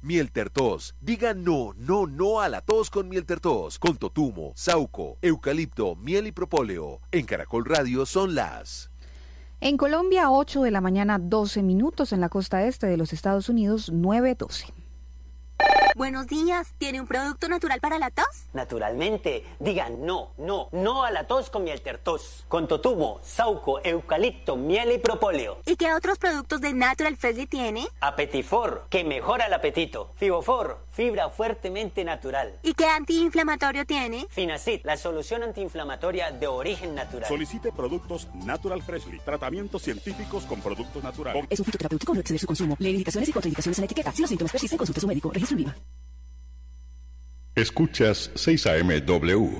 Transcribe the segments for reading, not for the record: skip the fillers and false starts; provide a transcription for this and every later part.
Mieltertos. Diga no, no, no a la tos con Mieltertos. Con totumo, sauco, eucalipto, miel y propóleo. En Caracol Radio son las... En Colombia, 8 de la mañana, 12 minutos. En la costa este de los Estados Unidos, 9:12. Buenos días, ¿tiene un producto natural para la tos? Naturalmente, digan no, no, no a la tos con Mieltertos. Con totumo, sauco, eucalipto, miel y propóleo. ¿Y qué otros productos de Natural Freshly tiene? Apetifor, que mejora el apetito. Fibofor, fibra fuertemente natural. ¿Y qué antiinflamatorio tiene? Finacid, la solución antiinflamatoria de origen natural. Solicite productos Natural Freshly, tratamientos científicos con productos naturales. Es un fitoterapéutico, no exceder su consumo. Lee indicaciones y contraindicaciones en la etiqueta. Si los síntomas persisten, consulte a su médico. Registro en Viva. Escuchas 6 AM/W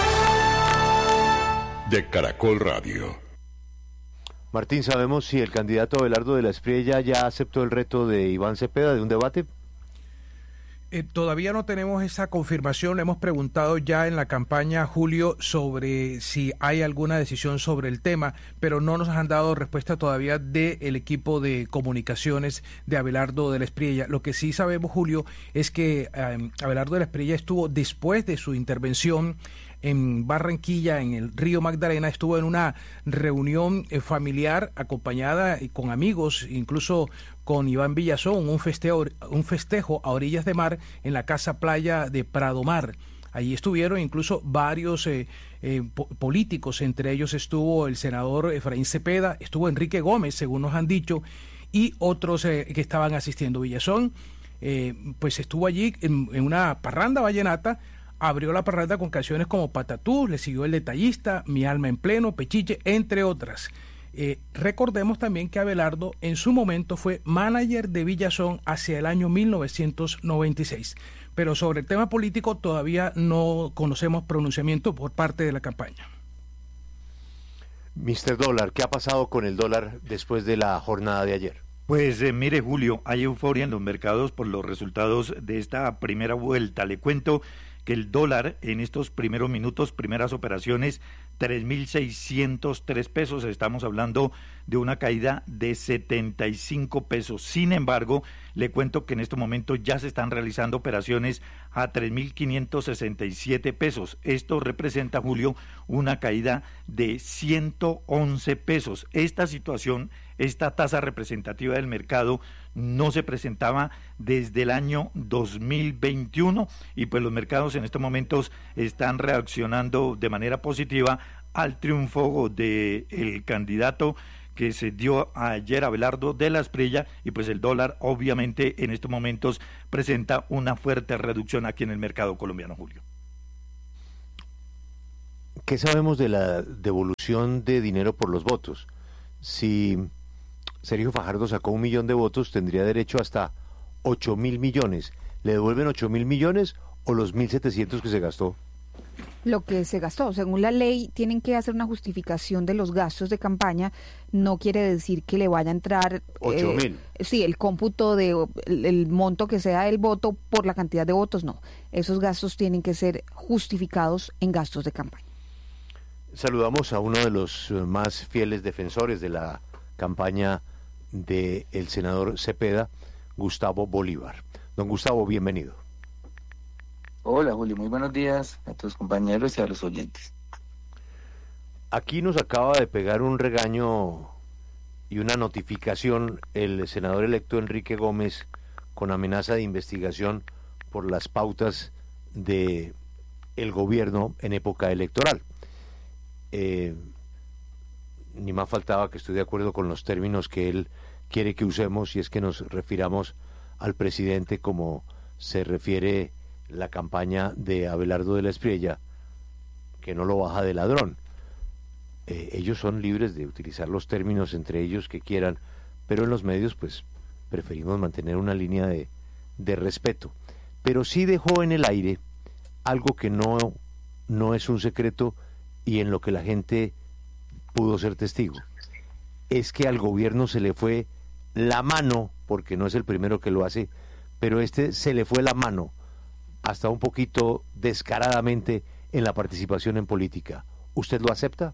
de Caracol Radio. Martín, ¿sabemos si el candidato Abelardo de la Espriella ya aceptó el reto de Iván Cepeda de un debate? Todavía no tenemos esa confirmación. Le hemos preguntado ya en la campaña, Julio, sobre si hay alguna decisión sobre el tema, pero no nos han dado respuesta todavía del equipo de comunicaciones de Abelardo de la Espriella. Lo que sí sabemos, Julio, es que Abelardo de la Espriella estuvo, después de su intervención en Barranquilla, en el Río Magdalena, estuvo en una reunión familiar acompañada con amigos, incluso con Iván Villazón, un festejo a orillas de mar en la casa playa de Prado Mar. Allí estuvieron incluso varios políticos, entre ellos estuvo el senador Efraín Cepeda, estuvo Enrique Gómez, según nos han dicho, y otros que estaban asistiendo. Villazón pues estuvo allí en una parranda vallenata. Abrió la parranda con canciones como Patatús, le siguió El Detallista, Mi Alma en Pleno, Pechiche, entre otras. Recordemos también que Abelardo en su momento fue manager de Villazón hacia el año 1996. Pero sobre el tema político todavía no conocemos pronunciamiento por parte de la campaña. Mr. Dólar, ¿qué ha pasado con el dólar después de la jornada de ayer? Pues mire, Julio, hay euforia en los mercados por los resultados de esta primera vuelta. Le cuento que el dólar en estos primeros minutos, primeras operaciones, 3.603 pesos, estamos hablando de una caída de 75 pesos. Sin embargo, le cuento que en estos momentos ya se están realizando operaciones a 3.567 pesos. Esto representa, Julio, una caída de 111 pesos. Esta situación, esta tasa representativa del mercado no se presentaba desde el año 2021 y pues los mercados en estos momentos están reaccionando de manera positiva al triunfo del candidato que se dio ayer, Abelardo de la Espriella, y pues el dólar obviamente en estos momentos presenta una fuerte reducción aquí en el mercado colombiano, Julio. ¿Qué sabemos de la devolución de dinero por los votos? Si Sergio Fajardo sacó 1 millón de votos, tendría derecho hasta 8.000 millones. ¿Le devuelven 8.000 millones o los 1.700 que se gastó? Lo que se gastó. Según la ley, tienen que hacer una justificación de los gastos de campaña. No quiere decir que le vaya a entrar 8.000. Sí, el cómputo de el monto que sea el voto por la cantidad de votos, no. Esos gastos tienen que ser justificados en gastos de campaña. Saludamos a uno de los más fieles defensores de la campaña del senador Cepeda, Gustavo Bolívar. Don Gustavo, bienvenido. Hola, Julio, muy buenos días a tus compañeros y a los oyentes. Aquí nos acaba de pegar un regaño y una notificación el senador electo Enrique Gómez con amenaza de investigación por las pautas de el gobierno en época electoral. Ni más faltaba que estoy de acuerdo con los términos que él quiere que usemos, y es que nos refiramos al presidente como se refiere la campaña de Abelardo de la Espriella, que no lo baja de ladrón. Ellos son libres de utilizar los términos entre ellos que quieran, pero en los medios pues preferimos mantener una línea de respeto. Pero sí dejó en el aire algo que no es un secreto y en lo que la gente pudo ser testigo. Es que al gobierno se le fue la mano, porque no es el primero que lo hace, pero se le fue la mano hasta un poquito descaradamente en la participación en política. ¿Usted lo acepta?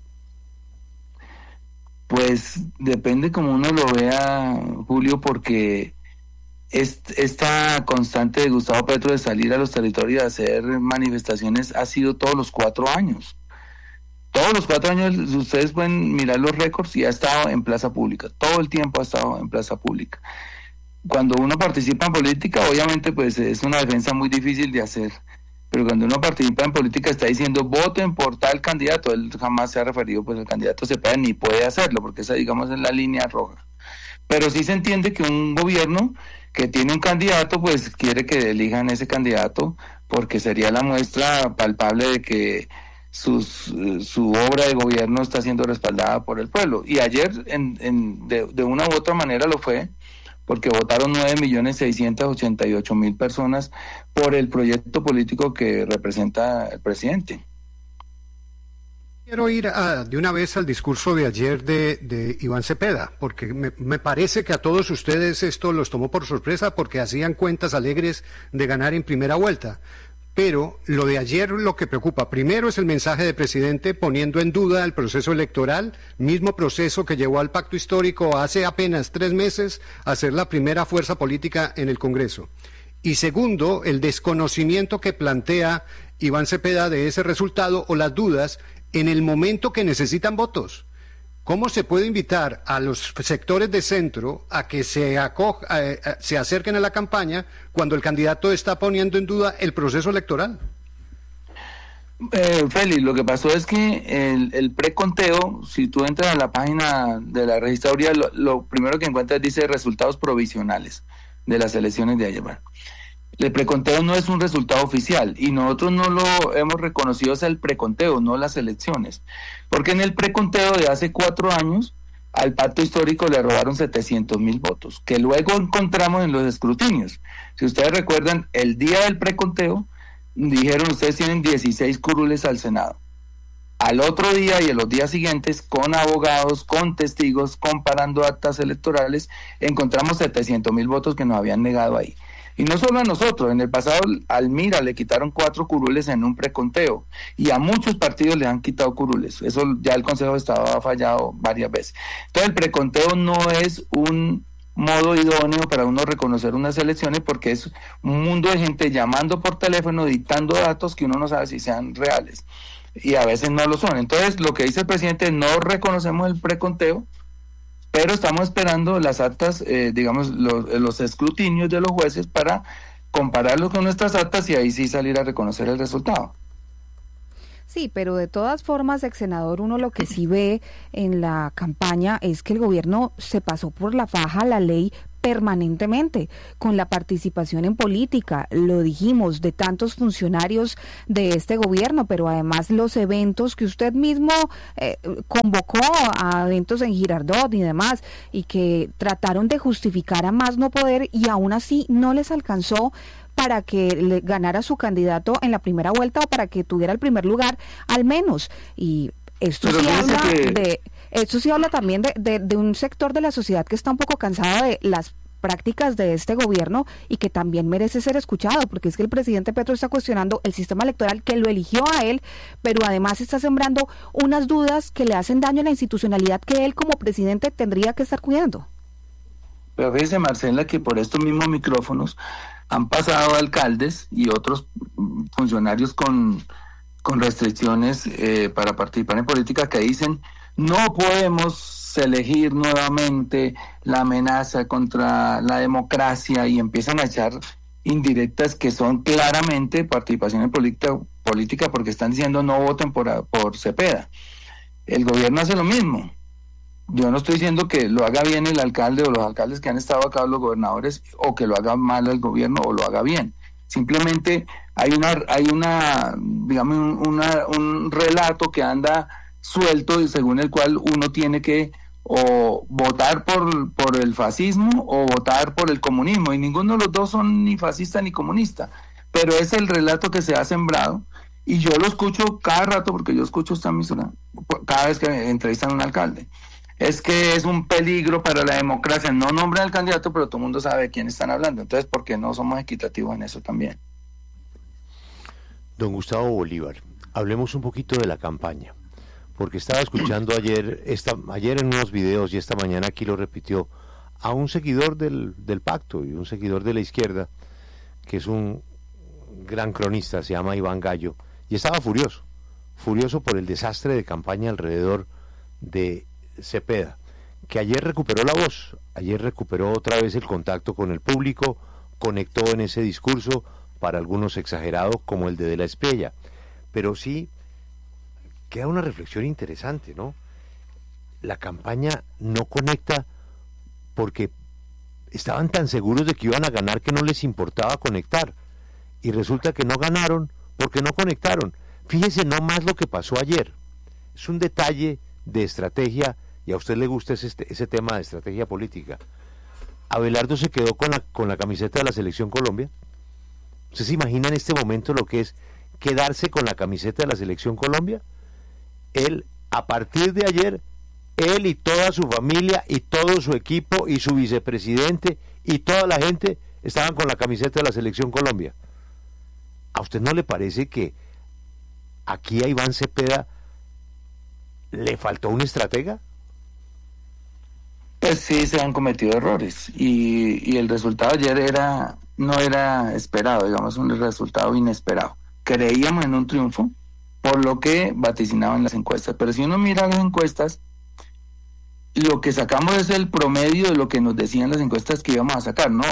Pues depende como uno lo vea, Julio, porque esta constante de Gustavo Petro de salir a los territorios a hacer manifestaciones ha sido todos los 4 años. Todos los 4 años ustedes pueden mirar los récords y ha estado en plaza pública. Todo el tiempo ha estado en plaza pública. Cuando uno participa en política, obviamente pues es una defensa muy difícil de hacer. Pero cuando uno participa en política está diciendo voten por tal candidato. Él jamás se ha referido pues al candidato Cepeda ni puede hacerlo porque esa digamos es la línea roja. Pero sí se entiende que un gobierno que tiene un candidato pues quiere que elijan ese candidato porque sería la muestra palpable de que su obra de gobierno está siendo respaldada por el pueblo. Y ayer de una u otra manera lo fue, porque votaron 9.688.000 personas por el proyecto político que representa el presidente. Quiero ir de una vez al discurso de ayer de Iván Cepeda, porque me parece que a todos ustedes esto los tomó por sorpresa porque hacían cuentas alegres de ganar en primera vuelta. Pero lo de ayer lo que preocupa primero es el mensaje del presidente poniendo en duda el proceso electoral, mismo proceso que llevó al pacto histórico hace apenas 3 meses a ser la primera fuerza política en el Congreso. Y segundo, el desconocimiento que plantea Iván Cepeda de ese resultado o las dudas en el momento que necesitan votos. ¿Cómo se puede invitar a los sectores de centro a que se acerquen a la campaña cuando el candidato está poniendo en duda el proceso electoral? Félix, lo que pasó es que el preconteo, si tú entras a la página de la registraduría, lo primero que encuentras dice resultados provisionales de las elecciones de ayer. El preconteo no es un resultado oficial y nosotros no lo hemos reconocido, es el preconteo, no las elecciones. Porque en el preconteo de hace 4 años al pacto histórico le robaron 700.000 votos, que luego encontramos en los escrutinios. Si ustedes recuerdan, el día del preconteo dijeron ustedes tienen 16 curules al Senado. Al otro día y en los días siguientes, con abogados, con testigos, comparando actas electorales, encontramos 700.000 votos que nos habían negado ahí. Y no solo a nosotros, en el pasado al MIRA le quitaron 4 curules en un preconteo y a muchos partidos le han quitado curules. Eso ya el Consejo de Estado ha fallado varias veces. Entonces el preconteo no es un modo idóneo para uno reconocer unas elecciones porque es un mundo de gente llamando por teléfono, dictando datos que uno no sabe si sean reales y a veces no lo son. Entonces lo que dice el presidente, no reconocemos el preconteo, pero estamos esperando las actas, digamos, los escrutinios de los jueces para compararlos con nuestras actas y ahí sí salir a reconocer el resultado. Sí, pero de todas formas, ex senador, uno lo que sí ve en la campaña es que el gobierno se pasó por la faja la ley permanentemente, con la participación en política, lo dijimos, de tantos funcionarios de este gobierno, pero además los eventos que usted mismo convocó a eventos en Girardot y demás, y que trataron de justificar a más no poder y aún así no les alcanzó para que le ganara su candidato en la primera vuelta o para que tuviera el primer lugar al menos. Y esto sí habla esto sí habla también de un sector de la sociedad que está un poco cansado de las prácticas de este gobierno y que también merece ser escuchado, porque es que el presidente Petro está cuestionando el sistema electoral que lo eligió a él, pero además está sembrando unas dudas que le hacen daño a la institucionalidad que él como presidente tendría que estar cuidando. Pero fíjese, Marcela, que por estos mismos micrófonos han pasado alcaldes y otros funcionarios con restricciones para participar en política que dicen no podemos elegir nuevamente la amenaza contra la democracia y empiezan a echar indirectas que son claramente participación en política porque están diciendo no voten por Cepeda. El gobierno hace lo mismo. Yo no estoy diciendo que lo haga bien el alcalde o los alcaldes que han estado acá, los gobernadores, o que lo haga mal el gobierno o lo haga bien. Simplemente hay un relato que anda suelto y según el cual uno tiene que o votar por el fascismo o votar por el comunismo, y ninguno de los dos son ni fascista ni comunista, pero es el relato que se ha sembrado y yo lo escucho cada rato porque yo escucho esta emisora cada vez que entrevistan a un alcalde. Es que es un peligro para la democracia, no nombran al candidato, pero todo el mundo sabe de quién están hablando. Entonces, ¿por qué no somos equitativos en eso también? Don Gustavo Bolívar, hablemos un poquito de la campaña, porque estaba escuchando ayer en unos videos y esta mañana aquí lo repitió a un seguidor del pacto y un seguidor de la izquierda, que es un gran cronista, se llama Iván Gallo, y estaba furioso por el desastre de campaña alrededor de Cepeda, que ayer recuperó la voz, ayer recuperó otra vez el contacto con el público, conectó en ese discurso, para algunos exagerado, como el de la Espriella, pero sí queda una reflexión interesante, ¿no? La campaña no conecta porque estaban tan seguros de que iban a ganar que no les importaba conectar, y resulta que no ganaron porque no conectaron. Fíjese nomás lo que pasó ayer, es un detalle de estrategia, y a usted le gusta ese tema de estrategia política. Abelardo se quedó con la camiseta de la Selección Colombia. ¿Usted se imagina en este momento lo que es quedarse con la camiseta de la Selección Colombia? Él, a partir de ayer, él y toda su familia y todo su equipo y su vicepresidente y toda la gente estaban con la camiseta de la Selección Colombia. ¿A usted no le parece que aquí a Iván Cepeda le faltó un estratega? Pues sí, se han cometido errores y el resultado ayer no era esperado, digamos, un resultado inesperado. Creíamos en un triunfo por lo que vaticinaban las encuestas, pero si uno mira las encuestas, lo que sacamos es el promedio de lo que nos decían las encuestas que íbamos a sacar, ¿no?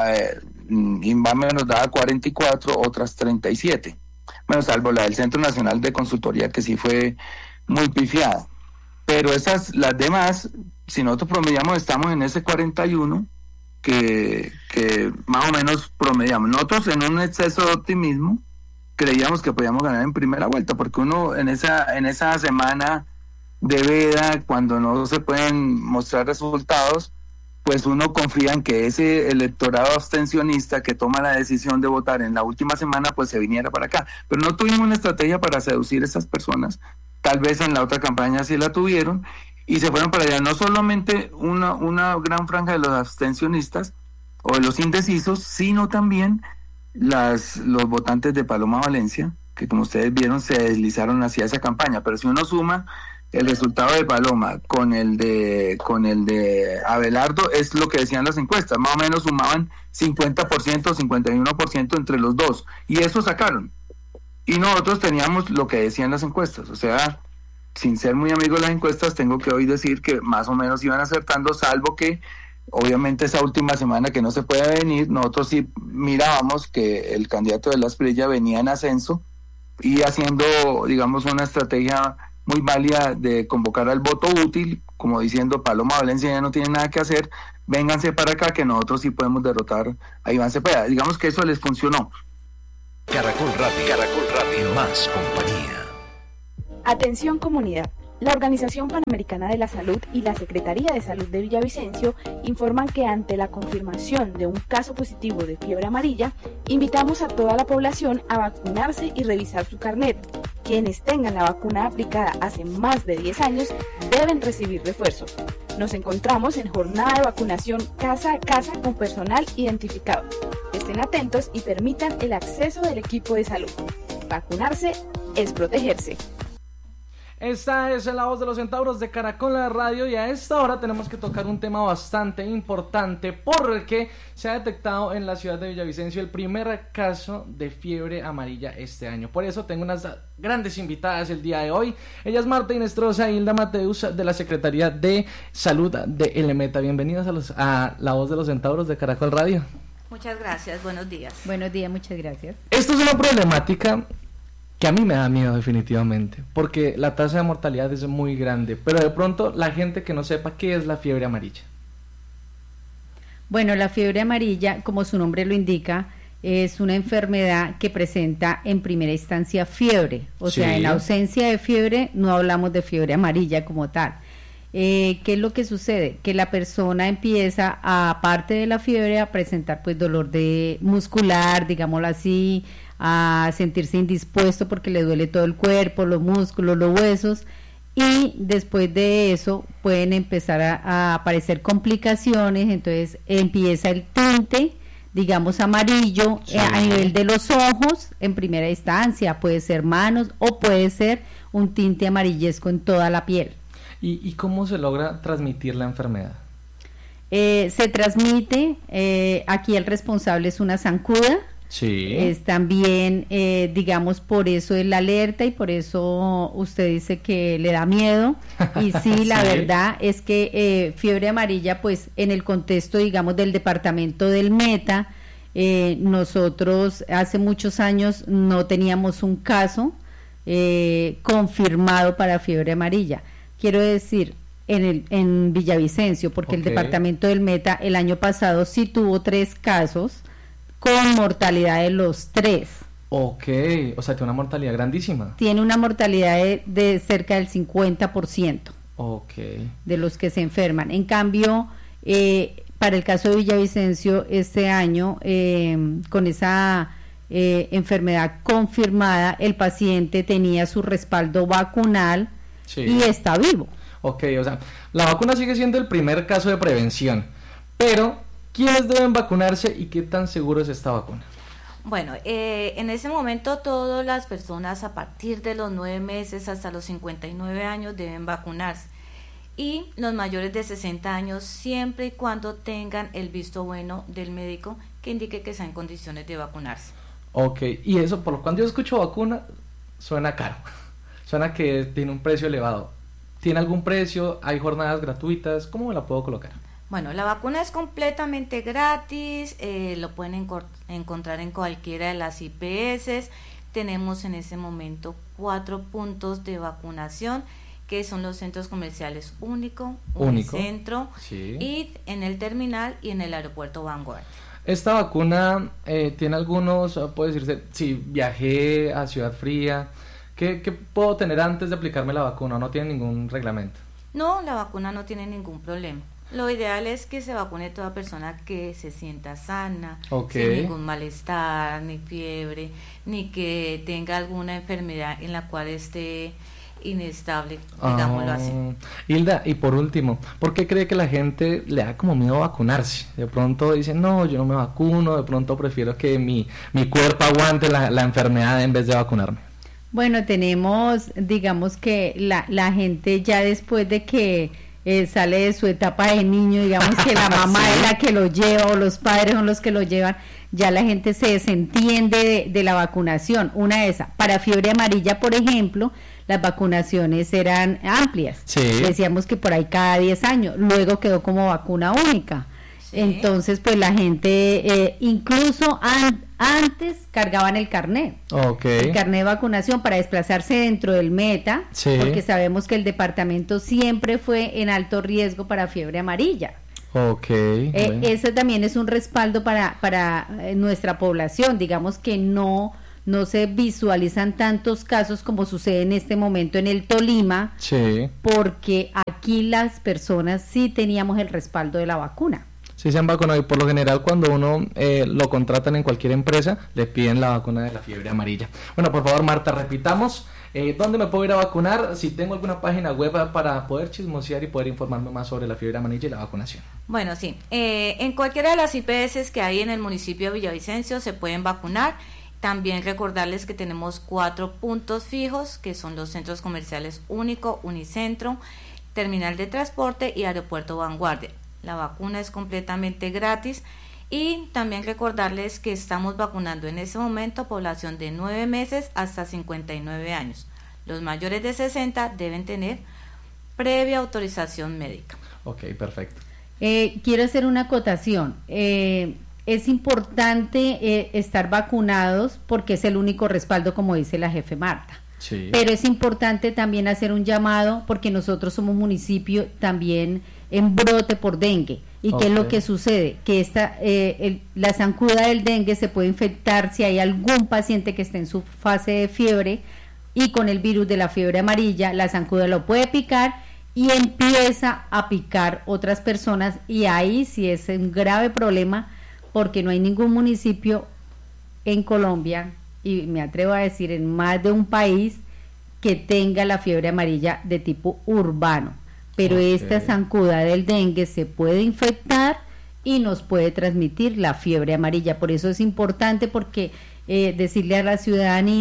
Inbame nos daba 44, otras 37, bueno, salvo la del Centro Nacional de Consultoría, que sí fue muy pifiada, pero las demás, si nosotros promediamos, estamos en ese 41 que más o menos promediamos. Nosotros, en un exceso de optimismo, creíamos que podíamos ganar en primera vuelta, porque uno en esa semana de veda, cuando no se pueden mostrar resultados, pues uno confía en que ese electorado abstencionista que toma la decisión de votar en la última semana, pues se viniera para acá. Pero no tuvimos una estrategia para seducir a esas personas. Tal vez en la otra campaña sí la tuvieron, y se fueron para allá. No solamente una gran franja de los abstencionistas o de los indecisos, sino también los votantes de Paloma Valencia, que como ustedes vieron se deslizaron hacia esa campaña. Pero si uno suma el resultado de Paloma con el de Abelardo, es lo que decían las encuestas, más o menos sumaban 50%, 51% entre los dos, y eso sacaron. Y nosotros teníamos lo que decían las encuestas, o sea, sin ser muy amigo de las encuestas, tengo que hoy decir que más o menos iban acertando, salvo que obviamente esa última semana que no se puede venir, nosotros sí mirábamos que el candidato de la Espriella venía en ascenso y haciendo, digamos, una estrategia muy válida de convocar al voto útil, como diciendo, Paloma Valencia ya no tiene nada que hacer, vénganse para acá que nosotros sí podemos derrotar a Iván Cepeda. Digamos que eso les funcionó. Caracol Radio, más compañía. Atención comunidad. La Organización Panamericana de la Salud y la Secretaría de Salud de Villavicencio informan que ante la confirmación de un caso positivo de fiebre amarilla, invitamos a toda la población a vacunarse y revisar su carnet. Quienes tengan la vacuna aplicada hace más de 10 años deben recibir refuerzos. Nos encontramos en jornada de vacunación casa a casa con personal identificado. Estén atentos y permitan el acceso del equipo de salud. Vacunarse es protegerse. Esta es la voz de los centauros de Caracol Radio, y a esta hora tenemos que tocar un tema bastante importante porque se ha detectado en la ciudad de Villavicencio el primer caso de fiebre amarilla este año. Por eso tengo unas grandes invitadas el día de hoy. Ella es Marta Inestrosa y Hilda Mateus de la Secretaría de Salud de ELEMETA. Bienvenidas a la voz de los centauros de Caracol Radio. Muchas gracias, buenos días. Buenos días, muchas gracias. Esto es una problemática que a mí me da miedo definitivamente, porque la tasa de mortalidad es muy grande, pero de pronto la gente que no sepa qué es la fiebre amarilla. Bueno, la fiebre amarilla, como su nombre lo indica, es una enfermedad que presenta en primera instancia fiebre, o sea, en ausencia de fiebre no hablamos de fiebre amarilla como tal. ¿Qué es lo que sucede? Que la persona empieza, aparte de la fiebre, a presentar pues dolor muscular, digámoslo así, a sentirse indispuesto porque le duele todo el cuerpo, los músculos, los huesos, y después de eso pueden empezar a aparecer complicaciones. Entonces empieza el tinte, digamos amarillo, a nivel de los ojos en primera instancia, puede ser manos o puede ser un tinte amarillesco en toda la piel. ¿Y cómo se logra transmitir la enfermedad? Se transmite, aquí el responsable es una zancuda. Sí. Es también, digamos, por eso es la alerta y por eso usted dice que le da miedo. Y sí, la verdad es que fiebre amarilla, pues en el contexto, digamos, del departamento del Meta, nosotros hace muchos años no teníamos un caso confirmado para fiebre amarilla. Quiero decir, en Villavicencio, porque el departamento del Meta el año pasado sí tuvo 3 casos con mortalidad de los 3. Ok, o sea, tiene una mortalidad grandísima. Tiene una mortalidad de cerca del 50%. Ok. De los que se enferman. En cambio, para el caso de Villavicencio, este año, con esa enfermedad confirmada, el paciente tenía su respaldo vacunal y está vivo. Ok, o sea, la vacuna sigue siendo el primer caso de prevención, pero ¿quiénes deben vacunarse y qué tan seguro es esta vacuna? Bueno, en ese momento todas las personas a partir de los 9 meses hasta los 59 años deben vacunarse, y los mayores de 60 años siempre y cuando tengan el visto bueno del médico que indique que están en condiciones de vacunarse. Ok, y eso, por lo cuando yo escucho vacuna, suena caro, suena que tiene un precio elevado. ¿Tiene algún precio? ¿Hay jornadas gratuitas? ¿Cómo me la puedo colocar? Bueno, la vacuna es completamente gratis, lo pueden encontrar en cualquiera de las IPS. Tenemos en ese momento 4 puntos de vacunación, que son los centros comerciales Único, Unicentro, y en el terminal y en el aeropuerto Vanguardia. Esta vacuna tiene algunos, puede decirse, si viajé a Ciudad Fría, ¿qué puedo tener antes de aplicarme la vacuna? ¿No tiene ningún reglamento? No, la vacuna no tiene ningún problema. Lo ideal es que se vacune toda persona que se sienta sana, sin ningún malestar, ni fiebre, ni que tenga alguna enfermedad en la cual esté inestable, digámoslo así. Hilda, y por último, ¿por qué cree que la gente le da como miedo a vacunarse? De pronto dicen, no, yo no me vacuno, de pronto prefiero que mi cuerpo aguante la enfermedad en vez de vacunarme. Bueno, tenemos, digamos que la gente ya después de que sale de su etapa de niño, digamos que la mamá es la que lo lleva o los padres son los que lo llevan, ya la gente se desentiende de la vacunación. Una de esas, para fiebre amarilla, por ejemplo, las vacunaciones eran amplias. Decíamos que por ahí cada 10 años, luego quedó como vacuna única. Entonces, pues la gente, incluso antes cargaban el carnet, el carnet de vacunación para desplazarse dentro del Meta, porque sabemos que el departamento siempre fue en alto riesgo para fiebre amarilla. Ese también es un respaldo para nuestra población, digamos que no se visualizan tantos casos como sucede en este momento en el Tolima, porque aquí las personas sí teníamos el respaldo de la vacuna. Sí se han vacunado, y por lo general cuando uno lo contratan en cualquier empresa, le piden la vacuna de la fiebre amarilla. Bueno, por favor, Marta, repitamos, ¿dónde me puedo ir a vacunar? Si tengo alguna página web para poder chismosear y poder informarme más sobre la fiebre amarilla y la vacunación. Bueno, sí, en cualquiera de las IPS que hay en el municipio de Villavicencio se pueden vacunar. También recordarles que tenemos 4 puntos fijos, que son los centros comerciales Único, Unicentro, Terminal de Transporte y Aeropuerto Vanguardia. La vacuna es completamente gratis, y también recordarles que estamos vacunando en ese momento población de 9 meses hasta 59 años. Los mayores de 60 deben tener previa autorización médica. Ok, perfecto. Quiero hacer una acotación. Es importante estar vacunados porque es el único respaldo, como dice la jefe Marta. Pero es importante también hacer un llamado porque nosotros somos municipio también en brote por dengue. ¿Y qué es lo que sucede? Que la zancuda del dengue se puede infectar si hay algún paciente que esté en su fase de fiebre, y con el virus de la fiebre amarilla la zancuda lo puede picar y empieza a picar otras personas, y ahí sí es un grave problema porque no hay ningún municipio en Colombia, y me atrevo a decir en más de un país, que tenga la fiebre amarilla de tipo urbano. Pero esta zancuda del dengue se puede infectar y nos puede transmitir la fiebre amarilla. Por eso es importante, porque decirle a la ciudadanía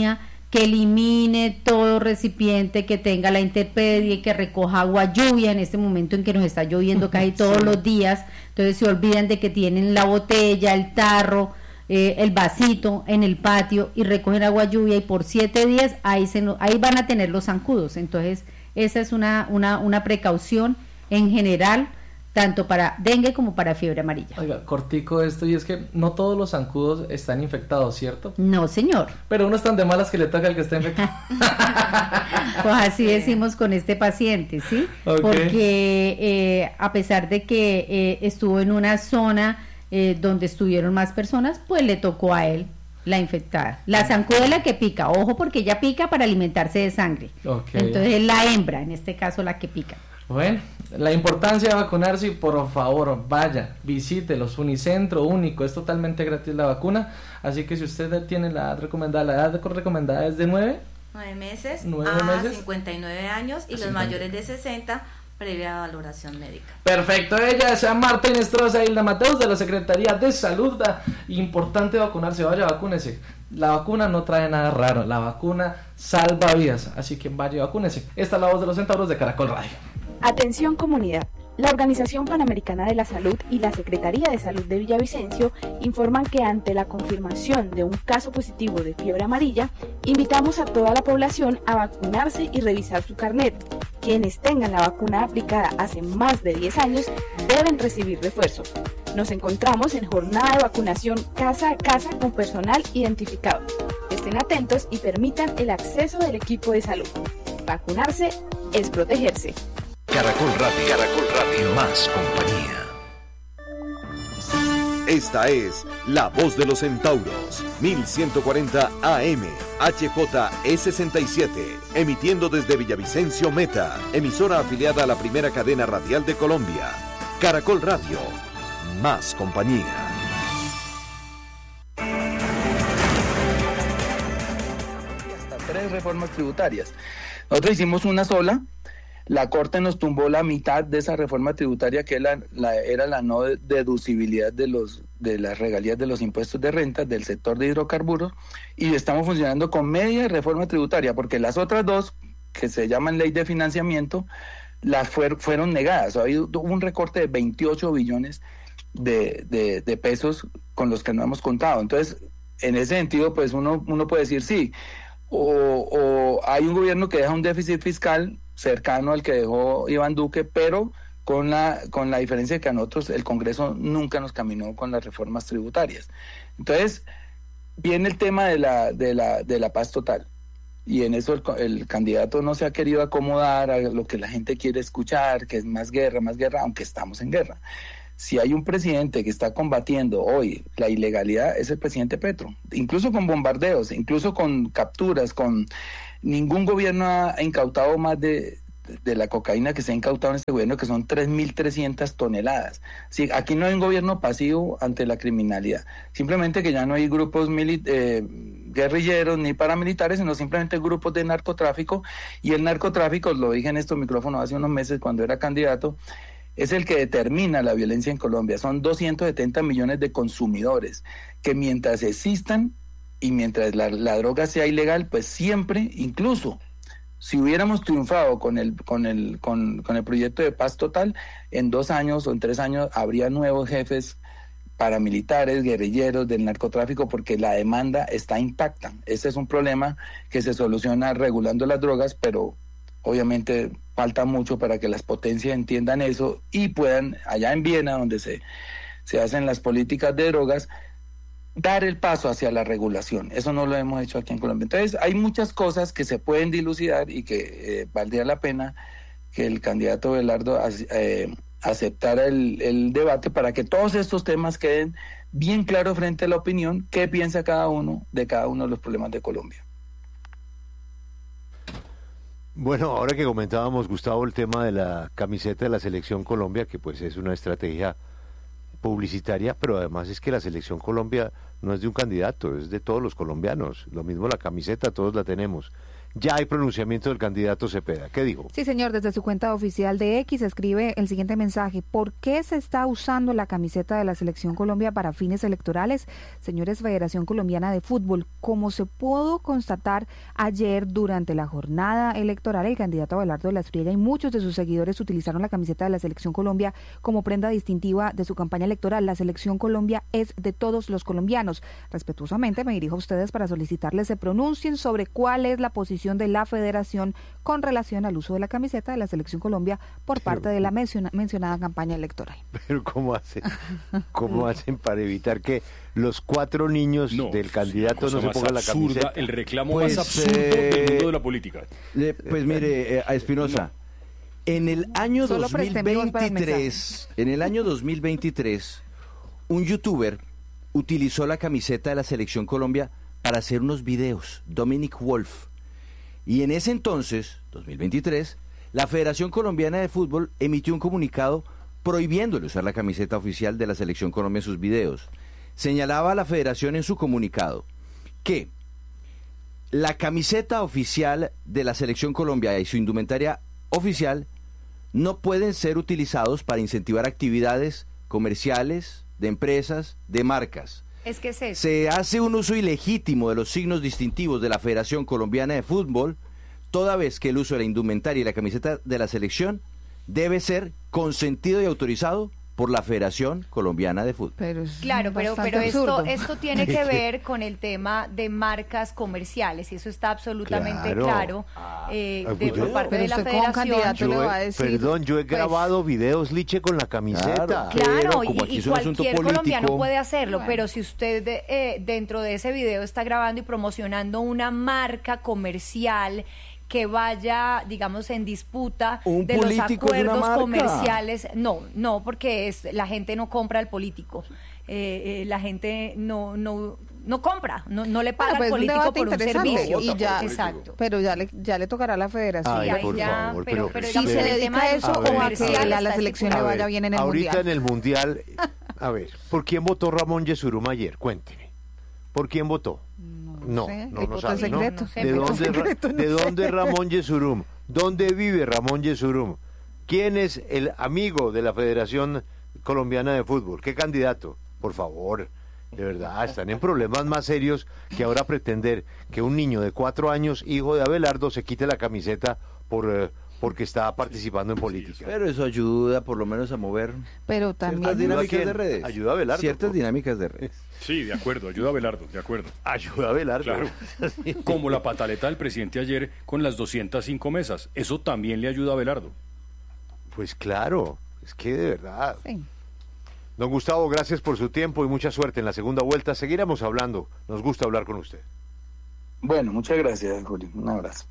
que elimine todo recipiente que tenga la intemperie, que recoja agua lluvia en este momento en que nos está lloviendo casi todos los días. Entonces se olvidan de que tienen la botella, el tarro, el vasito en el patio y recogen agua lluvia, y por 7 días ahí van a tener los zancudos. Entonces esa es una precaución en general, tanto para dengue como para fiebre amarilla. Oiga, cortico esto, y es que no todos los zancudos están infectados, ¿cierto? No, señor. Pero uno es tan de malas que le toca al que está infectado. Pues así decimos con este paciente, ¿sí? Okay. Porque a pesar de que estuvo en una zona donde estuvieron más personas, pues le tocó a él la infectada. La zancuda es la que pica, ojo, porque ella pica para alimentarse de sangre. Okay. Entonces es la hembra, en este caso, la que pica. Bueno, la importancia de vacunarse, y por favor, vaya, visite los Unicentro Único, es totalmente gratis la vacuna, así que si usted tiene la edad recomendada es de 9 meses 9 a meses. 59 años y los mayores de 60 previa valoración médica. Perfecto, ella es Marta Inestrosa Hilda Mateus de la Secretaría de Salud. Importante vacunarse, vaya, vacúnese. La vacuna no trae nada raro, la vacuna salva vidas, así que vaya y vacúnese. Esta es la voz de los centauros de Caracol Radio. Atención comunidad. La Organización Panamericana de la Salud y la Secretaría de Salud de Villavicencio informan que ante la confirmación de un caso positivo de fiebre amarilla, invitamos a toda la población a vacunarse y revisar su carnet. Quienes tengan la vacuna aplicada hace más de 10 años deben recibir refuerzo. Nos encontramos en jornada de vacunación casa a casa con personal identificado. Estén atentos y permitan el acceso del equipo de salud. Vacunarse es protegerse. Caracol Radio, más compañía. Esta es La Voz de los Centauros, 1140 AM, HJE67, emitiendo desde Villavicencio Meta, emisora afiliada a la primera cadena radial de Colombia. Caracol Radio, más compañía. Hasta 3 reformas tributarias. Nosotros hicimos una sola. La Corte nos tumbó la mitad de esa reforma tributaria, que era la no deducibilidad de las regalías de los impuestos de renta del sector de hidrocarburos, y estamos funcionando con media reforma tributaria, porque las otras dos, que se llaman ley de financiamiento, fueron negadas. Hubo un recorte de 28 billones de pesos con los que no hemos contado. Entonces, en ese sentido, pues uno puede decir sí, o hay un gobierno que deja un déficit fiscal cercano al que dejó Iván Duque, pero con la diferencia de que a nosotros el Congreso nunca nos caminó con las reformas tributarias. Entonces, viene el tema de la paz total, y en eso el candidato no se ha querido acomodar a lo que la gente quiere escuchar, que es más guerra, aunque estamos en guerra. Si hay un presidente que está combatiendo hoy la ilegalidad, es el presidente Petro, incluso con bombardeos, incluso con capturas, ningún gobierno ha incautado más de la cocaína que se ha incautado en este gobierno, que son 3.300 toneladas. Sí, aquí no hay un gobierno pasivo ante la criminalidad, simplemente que ya no hay grupos guerrilleros ni paramilitares, sino simplemente grupos de narcotráfico, y el narcotráfico, lo dije en estos micrófonos hace unos meses cuando era candidato, es el que determina la violencia en Colombia. Son 270 millones de consumidores que mientras existan y mientras la droga sea ilegal, pues siempre, incluso si hubiéramos triunfado con el proyecto de paz total, en 2 años o en 3 años habría nuevos jefes paramilitares, guerrilleros del narcotráfico, porque la demanda está intacta. Ese es un problema que se soluciona regulando las drogas, pero obviamente falta mucho para que las potencias entiendan eso y puedan, allá en Viena, donde se hacen las políticas de drogas, dar el paso hacia la regulación. Eso no lo hemos hecho aquí en Colombia. Entonces, hay muchas cosas que se pueden dilucidar y que valdría la pena que el candidato Belardo aceptara el debate, para que todos estos temas queden bien claros frente a la opinión, qué piensa cada uno de los problemas de Colombia. Bueno, ahora que comentábamos, Gustavo, el tema de la camiseta de la Selección Colombia, que pues es una estrategia publicitaria, pero además es que la Selección Colombia no es de un candidato, es de todos los colombianos. Lo mismo la camiseta, todos la tenemos. ya hay pronunciamiento del candidato Cepeda. ¿Qué dijo? Sí, señor, desde su cuenta oficial de X escribe el siguiente mensaje: ¿por qué se está usando la camiseta de la Selección Colombia para fines electorales? Señores Federación Colombiana de Fútbol, como se pudo constatar ayer durante la jornada electoral, el candidato Abelardo de la Espriella y muchos de sus seguidores utilizaron la camiseta de la Selección Colombia como prenda distintiva de su campaña electoral. La Selección Colombia es de todos los colombianos. Respetuosamente me dirijo a ustedes para solicitarles se pronuncien sobre cuál es la posición de la Federación con relación al uso de la camiseta de la Selección Colombia por parte de la mencionada campaña electoral. Pero ¿cómo hacen para evitar que los 4 niños del candidato no se pongan la camiseta? El reclamo más absurdo del mundo de la política. Pues mire, a Espinosa, en el año 2023, un youtuber utilizó la camiseta de la Selección Colombia para hacer unos videos, Dominic Wolf. Y en ese entonces, 2023, la Federación Colombiana de Fútbol emitió un comunicado prohibiéndole usar la camiseta oficial de la Selección Colombia en sus videos. Señalaba a la Federación en su comunicado que la camiseta oficial de la Selección Colombia y su indumentaria oficial no pueden ser utilizados para incentivar actividades comerciales, de empresas, de marcas. Es que es eso. Se hace un uso ilegítimo de los signos distintivos de la Federación Colombiana de Fútbol, toda vez que el uso de la indumentaria y la camiseta de la selección debe ser consentido y autorizado por la Federación Colombiana de Fútbol. Claro, pero esto tiene que ver con el tema de marcas comerciales y eso está absolutamente claro por parte de la Federación. Yo he grabado videos, Liche, con la camiseta. Claro, y cualquier colombiano puede hacerlo, pero si usted dentro de ese video está grabando y promocionando una marca comercial que vaya, digamos, en disputa de los acuerdos comerciales. No, porque la gente no compra al político. La gente no compra, no le paga al político por un servicio. Y ya, exacto. Pero ya le tocará a la Federación. Ay, por favor, pero si se dedica a eso o a que a la selección le vaya bien en el Mundial. Ahorita en el Mundial, a ver, ¿por quién votó Ramón Yesurum ayer? Cuénteme. ¿Por quién votó? No sabe, ¿no? ¿De dónde es Ramón Yesurum? ¿Dónde vive Ramón Yesurum? ¿Quién es el amigo de la Federación Colombiana de Fútbol? ¿Qué candidato? Por favor, de verdad, están en problemas más serios que ahora pretender que un niño de 4 años, hijo de Abelardo, se quite la camiseta porque está participando en política. Pero eso ayuda por lo menos a mover ciertas dinámicas de redes. Ayuda a Abelardo. Ciertas dinámicas de redes. Sí, de acuerdo, ayuda a Abelardo, de acuerdo. Ayuda a Abelardo. Claro. Como la pataleta del presidente ayer con las 205 mesas. Eso también le ayuda a Abelardo. Pues claro, es que de verdad. Sí. Don Gustavo, gracias por su tiempo y mucha suerte en la segunda vuelta. Seguiremos hablando. Nos gusta hablar con usted. Bueno, muchas gracias, Julio. Un abrazo.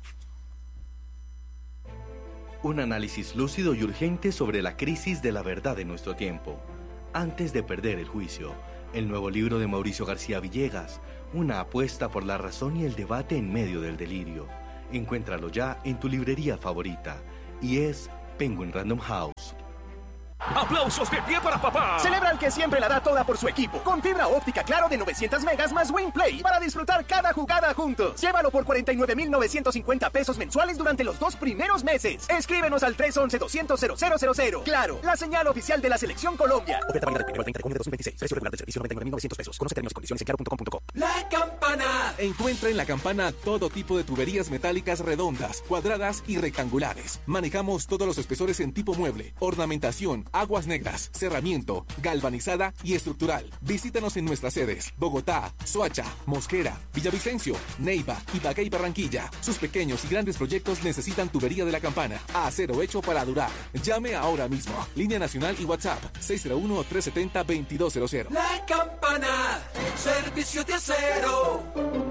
Un análisis lúcido y urgente sobre la crisis de la verdad de nuestro tiempo. Antes de perder el juicio, el nuevo libro de Mauricio García Villegas, una apuesta por la razón y el debate en medio del delirio. Encuéntralo ya en tu librería favorita. Y es Penguin Random House. ¡Aplausos de pie para papá! Celebra el que siempre la da toda por su equipo. Con fibra óptica Claro de 900 megas más WinPlay para disfrutar cada jugada juntos. Llévalo por 49,950 pesos mensuales durante los 2 primeros meses. Escríbenos al 311-200-0000. Claro, la señal oficial de la Selección Colombia. Oferta válida del 1 al 30 de junio de 2026. Precio regular del servicio 99,900 pesos. Conoce términos y condiciones en claro.com.co. La Campana. Encuentra en La Campana todo tipo de tuberías metálicas redondas, cuadradas y rectangulares. Manejamos todos los espesores en tipo mueble, ornamentación, aguas negras, cerramiento, galvanizada y estructural. Visítanos en nuestras sedes: Bogotá, Soacha, Mosquera, Villavicencio, Neiva, Ibagué y Barranquilla. Sus pequeños y grandes proyectos necesitan tubería de La Campana. Acero hecho para durar. Llame ahora mismo. Línea nacional y WhatsApp 601-370-2200. La Campana, servicio de acero.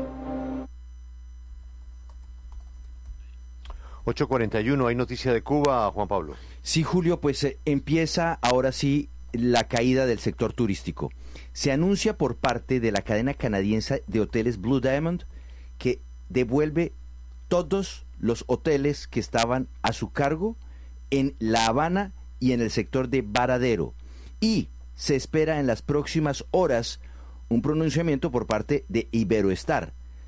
8:41, hay noticia de Cuba, Juan Pablo. Sí, Julio, pues empieza ahora sí la caída del sector turístico. Se anuncia por parte de la cadena canadiense de hoteles Blue Diamond que devuelve todos los hoteles que estaban a su cargo en La Habana y en el sector de Varadero. Y se espera en las próximas horas un pronunciamiento por parte de Iberoestar.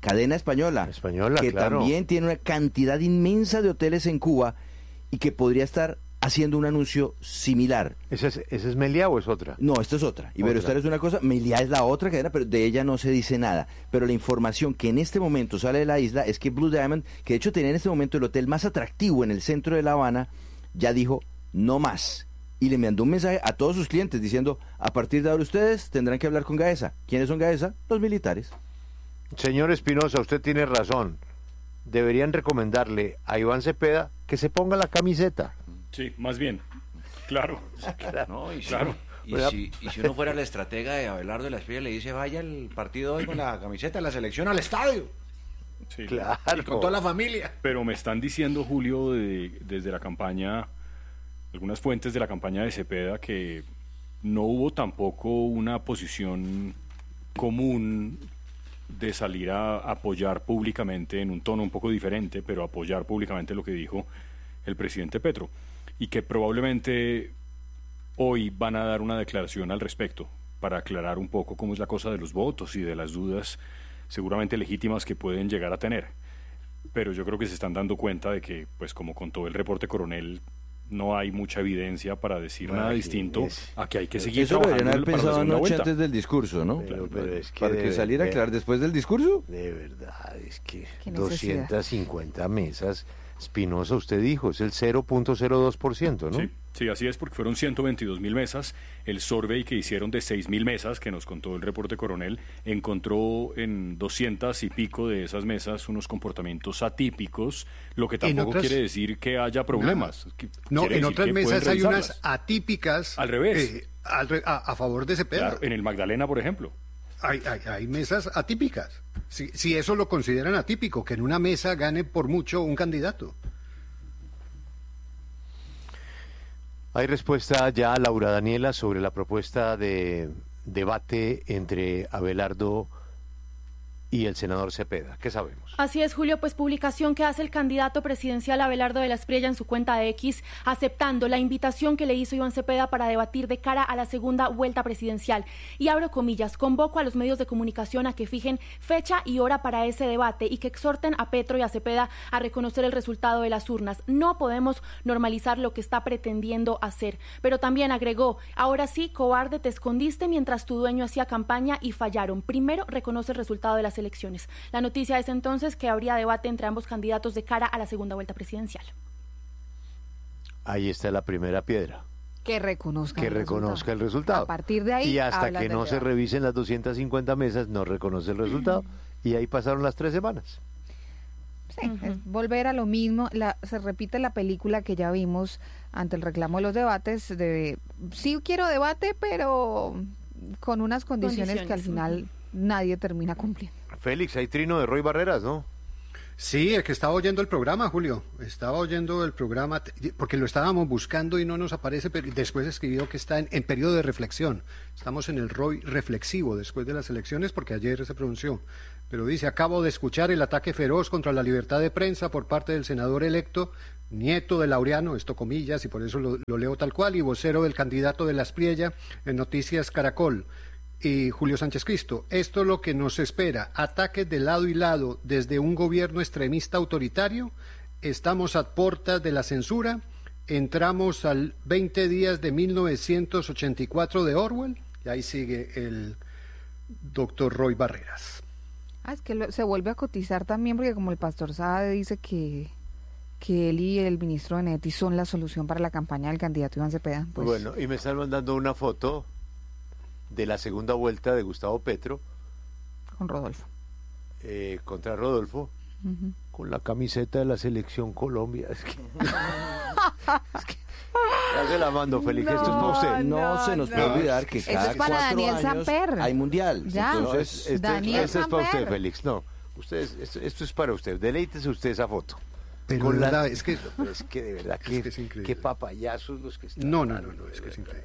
cadena española, que claro, también tiene una cantidad inmensa de hoteles en Cuba y que podría estar haciendo un anuncio similar. ¿Esa es Meliá o es otra? No, esta es otra. Iberostar es una cosa, Meliá es la otra cadena, pero de ella no se dice nada. Pero la información que en este momento sale de la isla es que Blue Diamond, que de hecho tenía en este momento el hotel más atractivo en el centro de La Habana, ya dijo no más. Y le mandó un mensaje a todos sus clientes diciendo, a partir de ahora ustedes tendrán que hablar con Gaesa. ¿Quiénes son Gaesa? Los militares. Señor Espinosa, usted tiene razón. Deberían recomendarle a Iván Cepeda que se ponga la camiseta. Sí, más bien. Claro. No, y claro. Si uno fuera la estratega de Abelardo de la Espriella, le dice, vaya el partido hoy con la camiseta de la selección al estadio. Sí, claro. Y con toda la familia. Pero me están diciendo, Julio, desde la campaña, algunas fuentes de la campaña de Cepeda, que no hubo tampoco una posición común de salir a apoyar públicamente, en un tono un poco diferente, pero apoyar públicamente lo que dijo el presidente Petro, y que probablemente hoy van a dar una declaración al respecto para aclarar un poco cómo es la cosa de los votos y de las dudas seguramente legítimas que pueden llegar a tener. Pero yo creo que se están dando cuenta de que, pues como contó el reporte Coronel, no hay mucha evidencia para decir nada distinto a que hay que seguir eso trabajando. Eso lo deberían haber pensado anoche vuelta. Antes del discurso, ¿no? Pero es que para que saliera a aclarar después del discurso. De verdad, es que 250 mesas. Espinosa, usted dijo, es el 0.02%, ¿no? Sí, así es, porque fueron 122.000 mesas. El survey que hicieron de 6.000 mesas, que nos contó el reporte Coronel, encontró en 200 y pico de esas mesas unos comportamientos atípicos, lo que tampoco quiere decir que haya problemas. No, en otras mesas hay unas atípicas. Al revés. A favor de Cepeda. Claro, en el Magdalena, por ejemplo. Hay mesas atípicas. Si eso lo consideran atípico, que en una mesa gane por mucho un candidato. Hay respuesta ya, Laura Daniela, sobre la propuesta de debate entre Abelardo y el senador Cepeda. ¿Qué sabemos? Así es, Julio, pues publicación que hace el candidato presidencial Abelardo de la Espriella en su cuenta de X, aceptando la invitación que le hizo Iván Cepeda para debatir de cara a la segunda vuelta presidencial. Y abro comillas, convoco a los medios de comunicación a que fijen fecha y hora para ese debate y que exhorten a Petro y a Cepeda a reconocer el resultado de las urnas. No podemos normalizar lo que está pretendiendo hacer. Pero también agregó, ahora sí, cobarde, te escondiste mientras tu dueño hacía campaña y fallaron. Primero reconoce el resultado de las elecciones. La noticia es entonces que habría debate entre ambos candidatos de cara a la segunda vuelta presidencial. Ahí está la primera piedra. Que reconozca el resultado. A partir de ahí. Y hasta que no se revisen las 250 mesas, no reconoce el resultado. Y ahí pasaron las 3 semanas. Sí, es volver a lo mismo. Se repite la película que ya vimos ante el reclamo de los debates. Sí quiero debate, pero con unas condiciones que al final nadie termina cumpliendo. Félix, hay trino de Roy Barreras, ¿no? Sí, es que estaba oyendo el programa, Julio. Estaba oyendo el programa porque lo estábamos buscando y no nos aparece, pero después escribió que está en periodo de reflexión. Estamos en el Roy reflexivo después de las elecciones porque ayer se pronunció. Pero dice, acabo de escuchar el ataque feroz contra la libertad de prensa por parte del senador electo, nieto de Laureano, esto comillas, y por eso lo leo tal cual, y vocero del candidato de la Espriella en Noticias Caracol. Y Julio Sánchez Cristo, esto es lo que nos espera, ataques de lado y lado desde un gobierno extremista autoritario, estamos a puertas de la censura, entramos al 20 días de 1984 de Orwell, y ahí sigue el doctor Roy Barreras. Es que se vuelve a cotizar también, porque como el pastor Saade dice que él y el ministro Benedetti son la solución para la campaña del candidato Iván Cepeda. Pues... Bueno, y me están mandando una foto de la segunda vuelta de Gustavo Petro con Rodolfo contra Rodolfo con la camiseta de la selección Colombia. Es que ya se la mando, Félix. Esto es para usted. No se nos puede olvidar que cada 4 años hay mundial. Ya. Entonces, esto es para usted, Félix. No, esto es para usted. Deleítese usted esa foto. Pero de verdad, es que de verdad qué papayazos los que están. No, es que es increíble.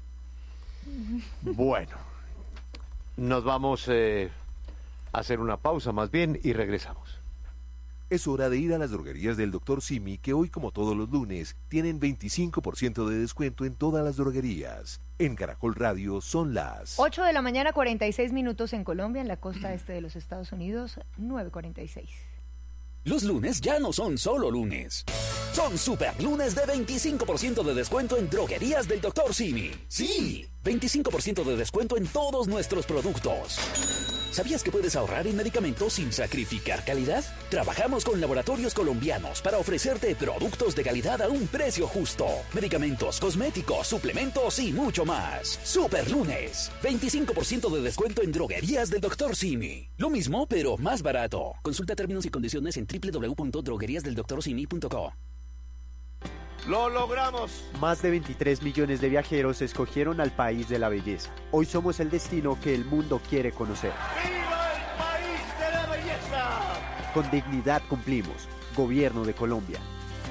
Bueno, nos vamos a hacer una pausa más bien y regresamos. Es hora de ir a las droguerías del Dr. Simi, que hoy, como todos los lunes, tienen 25% de descuento en todas las droguerías. En Caracol Radio son las 8 de la mañana, 46 minutos en Colombia, en la costa este de los Estados Unidos, 9:46. Los lunes ya no son solo lunes. Son super lunes de 25% de descuento en droguerías del Dr. Simi. Sí, 25% de descuento en todos nuestros productos. ¿Sabías que puedes ahorrar en medicamentos sin sacrificar calidad? Trabajamos con laboratorios colombianos para ofrecerte productos de calidad a un precio justo. Medicamentos, cosméticos, suplementos y mucho más. Super lunes, 25% de descuento en droguerías del Dr. Simi. Lo mismo, pero más barato. Consulta términos y condiciones en www.drogueriasdeldoctorsimi.co. ¡Lo logramos! Más de 23 millones de viajeros escogieron al país de la belleza. Hoy somos el destino que el mundo quiere conocer. ¡Viva el país de la belleza! Con dignidad cumplimos. Gobierno de Colombia.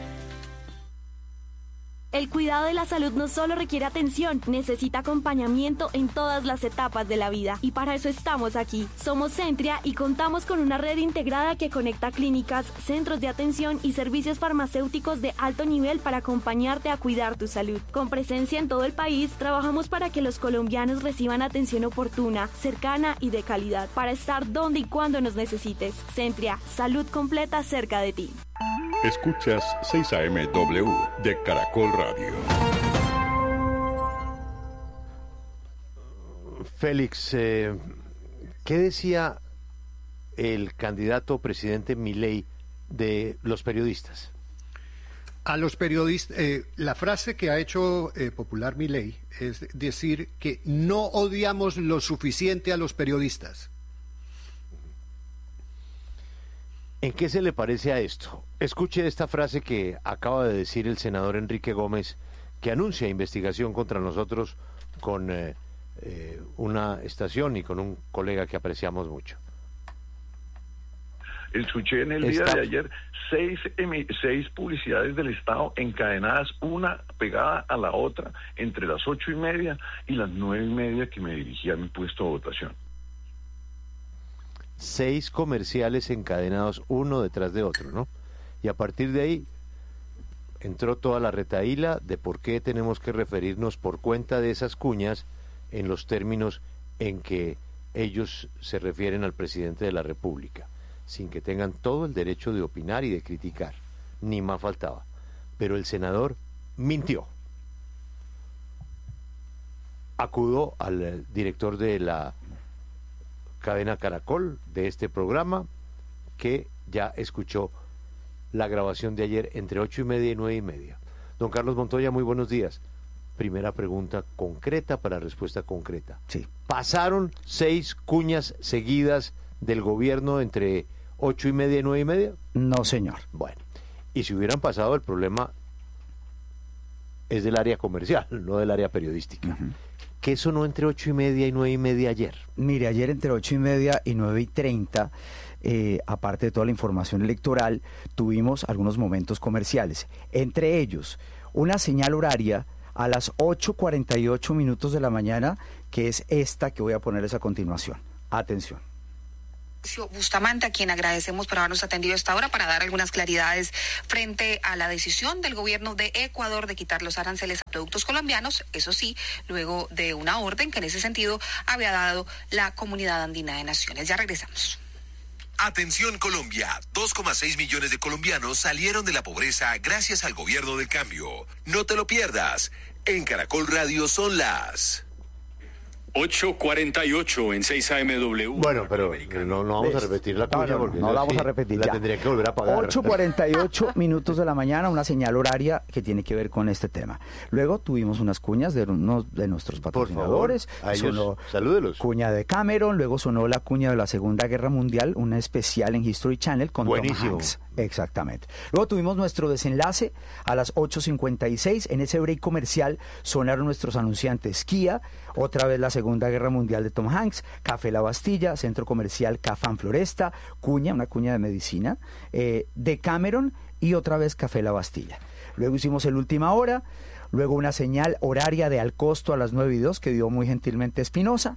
El cuidado de la salud no solo requiere atención, necesita acompañamiento en todas las etapas de la vida. Y para eso estamos aquí. Somos Centria y contamos con una red integrada que conecta clínicas, centros de atención y servicios farmacéuticos de alto nivel para acompañarte a cuidar tu salud. Con presencia en todo el país, trabajamos para que los colombianos reciban atención oportuna, cercana y de calidad, para estar donde y cuando nos necesites. Centria, salud completa cerca de ti. Escuchas 6 AM-W de Caracol Radio. Félix, ¿qué decía el candidato presidente Milei de los periodistas? A los periodistas, la frase que ha hecho popular Milei es decir que no odiamos lo suficiente a los periodistas. ¿En qué se le parece a esto? Escuche esta frase que acaba de decir el senador Enrique Gómez, que anuncia investigación contra nosotros con una estación y con un colega que apreciamos mucho. Escuché en el día de ayer 6 publicidades del Estado encadenadas, una pegada a la otra, entre las 8:30 y las 9:30 que me dirigí a mi puesto de votación. 6 comerciales encadenados uno detrás de otro, ¿no? Y a partir de ahí entró toda la retahíla de por qué tenemos que referirnos por cuenta de esas cuñas en los términos en que ellos se refieren al presidente de la República, sin que tengan todo el derecho de opinar y de criticar, ni más faltaba. Pero el senador mintió. Acudó al director de la cadena Caracol de este programa, que ya escuchó la grabación de ayer entre 8:30 y 9:30. Don Carlos Montoya, muy buenos días. Primera pregunta concreta para respuesta concreta. Sí. ¿Pasaron 6 cuñas seguidas del gobierno entre 8:30 y 9:30? No, señor. Bueno, y si hubieran pasado, el problema es del área comercial, no del área periodística. ¿Qué sonó entre 8:30 y 9:30 ayer? Mire, ayer entre 8:30 y 9:30, aparte de toda la información electoral, tuvimos algunos momentos comerciales. Entre ellos, una señal horaria a las 8:48 minutos de la mañana, que es esta que voy a ponerles a continuación. Atención. Bustamante, a quien agradecemos por habernos atendido a esta hora para dar algunas claridades frente a la decisión del gobierno de Ecuador de quitar los aranceles a productos colombianos, eso sí, luego de una orden que en ese sentido había dado la Comunidad Andina de Naciones. Ya regresamos. Atención Colombia, 2,6 millones de colombianos salieron de la pobreza gracias al gobierno del cambio. No te lo pierdas. En Caracol Radio son las 8:48 en 6 AM-W. Bueno, pero no vamos a repetir la cuña porque no la vamos a repetir. La tendría que volver a pagar. 8:48 minutos de la mañana, una señal horaria que tiene que ver con este tema. Luego tuvimos unas cuñas de uno de nuestros patrocinadores. Por favor, a ellos, salúdelos. Cuña de Cameron, luego sonó la cuña de la Segunda Guerra Mundial, una especial en History Channel con Tom Hanks. Exactamente. Luego tuvimos nuestro desenlace a las 8:56. En ese break comercial sonaron nuestros anunciantes Kia, otra vez la Segunda Guerra Mundial de Tom Hanks, Café La Bastilla, Centro Comercial Cafán Floresta, cuña, una cuña de medicina, de Cameron y otra vez Café La Bastilla. Luego hicimos el Última Hora, luego una señal horaria de Al Costo a las 9:02 que dio muy gentilmente Espinosa.